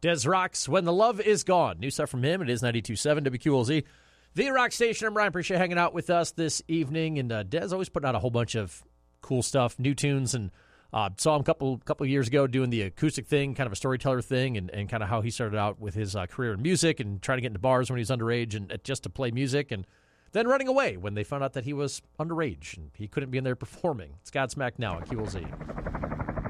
Des Rocks, When the Love Is Gone. New stuff from him. It is 92.7 WQLZ. The Rock Station. I'm Brian. Appreciate you hanging out with us this evening. And Des always putting out a whole bunch of cool stuff, new tunes, and saw him a couple of years ago doing the acoustic thing, kind of a storyteller thing, and kind of how he started out with his career in music and trying to get into bars when he was underage and just to play music, and then running away when they found out that he was underage and he couldn't be in there performing. It's Godsmack now at QLZ.